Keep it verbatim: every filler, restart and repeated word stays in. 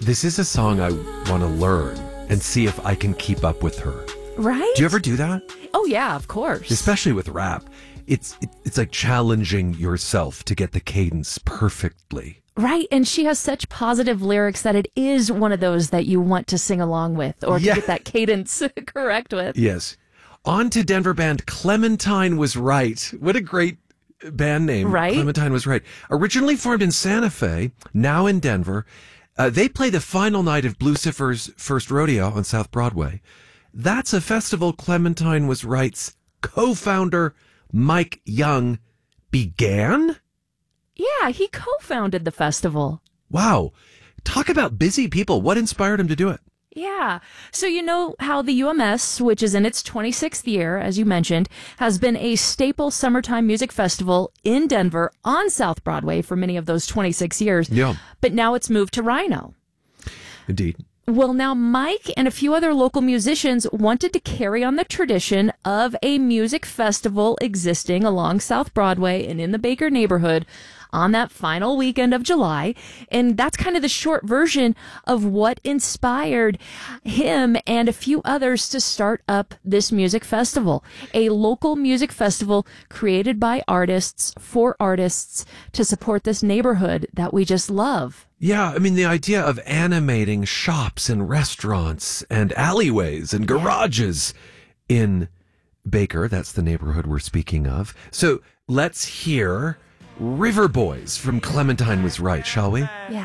This is a song I want to learn and see if I can keep up with her. Right? Do you ever do that? Oh, yeah, of course. Especially with rap. It's it, it's like challenging yourself to get the cadence perfectly. Right, and she has such positive lyrics that it is one of those that you want to sing along with or Yeah. to get that cadence correct with. Yes. On to Denver band Clementine Was Right. What a great band name. Right? Clementine Was Right. Originally formed in Santa Fe, now in Denver. Uh, they play the final night of Blucifer's first rodeo on South Broadway. That's a festival Clementine Was Right's co-founder, Mike Young, began? Yeah, he co-founded the festival. Wow. Talk about busy people. What inspired him to do it? Yeah. So you know how the U M S, which is in its twenty-sixth year, as you mentioned, has been a staple summertime music festival in Denver on South Broadway for many of those twenty-six years. Yeah. But now it's moved to Rhino. Indeed. Well, now Mike and a few other local musicians wanted to carry on the tradition of a music festival existing along South Broadway and in the Baker neighborhood on that final weekend of July. And that's kind of the short version of what inspired him and a few others to start up this music festival, a local music festival created by artists for artists to support this neighborhood that we just love. Yeah, I mean, the idea of animating shops and restaurants and alleyways and garages in Baker, that's the neighborhood we're speaking of. So let's hear River Boys from Clementine Was Right, shall we? Yeah.